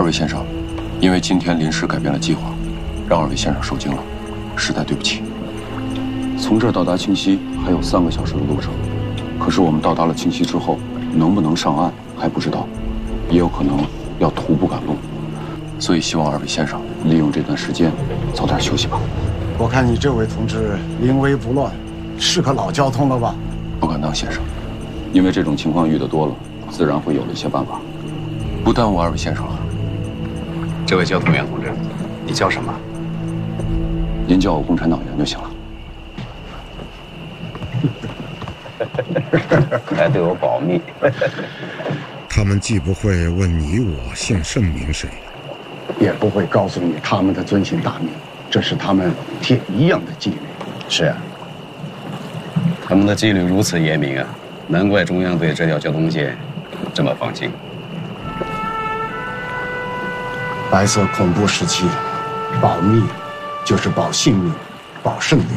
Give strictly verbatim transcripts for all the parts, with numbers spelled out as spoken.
二位先生，因为今天临时改变了计划，让二位先生受惊了，实在对不起。从这儿到达清溪还有三个小时的路程，可是我们到达了清溪之后，能不能上岸还不知道，也有可能要徒步赶路，所以希望二位先生利用这段时间早点休息吧。 我看你这位同志临危不乱，是个老交通了吧？ 不敢当，先生，因为这种情况遇得多了，自然会有了一些办法，不耽误二位先生了。 这位交通员同志，你叫什么？ 您叫我共产党员就行了。 还对我保密。 他们既不会问你我姓甚名谁， 也不会告诉你他们的尊姓大名，这是他们铁一样的纪律。 是啊，他们的纪律如此严明啊，难怪中央对这条交通线这么放心。 白色恐怖时期，保密就是保性命，保胜利。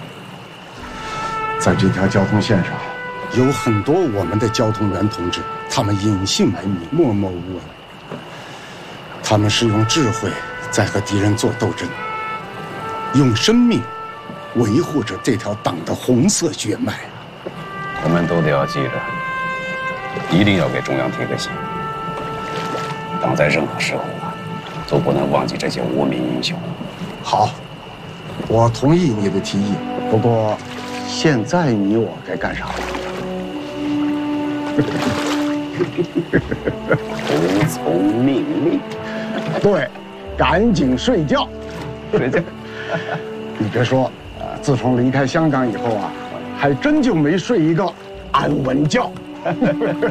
在这条交通线上，有很多我们的交通员同志，他们隐姓埋名，默默无闻。他们是用智慧在和敌人做斗争，用生命维护着这条党的红色血脉。 我们都得要记着，一定要给中央贴个心。党在任何时候啊，都不能忘记这些无名英雄。 好，我同意你的提议。不过，现在你我该干啥？ 服从命令。 对，赶紧睡觉。 睡觉。 你别说，自从离开香港以后啊，还真就没睡一个安稳觉。